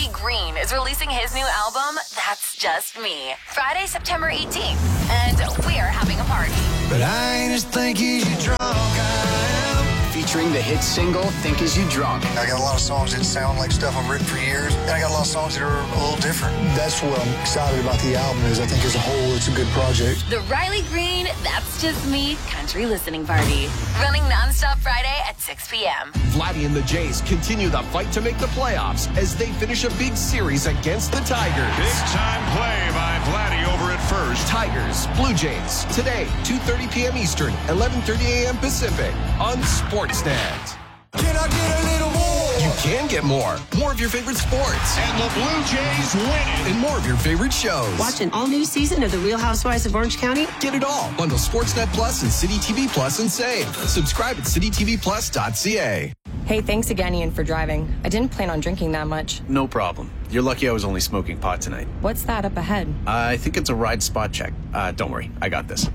Riley Green is releasing his new album, That's Just Me, Friday, September 18th. And we're having a party. But I ain't as think as you drunk I am. Featuring the hit single, Think As You Drunk. I got a lot of songs that sound like stuff I've written for years, and I got a lot of songs that are a little different. That's what I'm excited about the album is I think as a whole it's a good project. The Riley Green, That's Just Me country listening party. Running nonstop Friday at 6 p.m. Vladdy and the Jays continue the fight to make the playoffs as they finish a big series against the Tigers. Big-time play by Vladdy over at first. Tigers, Blue Jays, today, 2:30 p.m. Eastern, 11:30 a.m. Pacific, on Sportsnet. Can I get a little more? You can get more. More of your favorite sports. And the Blue Jays win it. And more of your favorite shows. Watch an all-new season of The Real Housewives of Orange County. Get it all. Bundle Sportsnet Plus and City TV Plus and save. Subscribe at citytvplus.ca. Hey, thanks again, Ian, for driving. I didn't plan on drinking that much. No problem. You're lucky I was only smoking pot tonight. What's that up ahead? I think it's a ride spot check. Don't worry, I got this.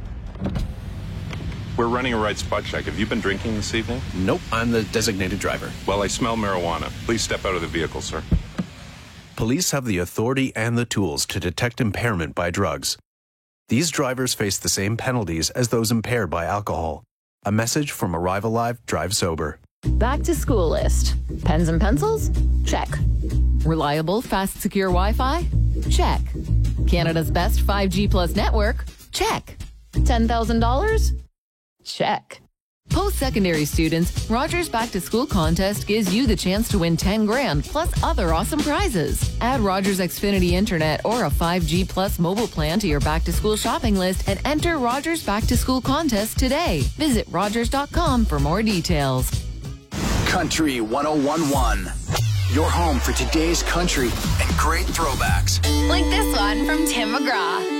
We're running a ride spot check. Have you been drinking this evening? Nope, I'm the designated driver. Well, I smell marijuana. Please step out of the vehicle, sir. Police have the authority and the tools to detect impairment by drugs. These drivers face the same penalties as those impaired by alcohol. A message from Arrive Alive, Drive Sober. Back to school list. Pens and pencils? Check. Reliable, fast, secure Wi-Fi? Check. Canada's best 5G plus network? Check. $10,000? Check. Post-secondary students, Rogers Back to School contest gives you the chance to win 10 grand plus other awesome prizes. Add Rogers Xfinity Internet or a 5G plus mobile plan to your back to school shopping list and enter Rogers Back to School contest today. Visit Rogers.com for more details. Country 101.1. Your home for today's country and great throwbacks. Like this one from Tim McGraw.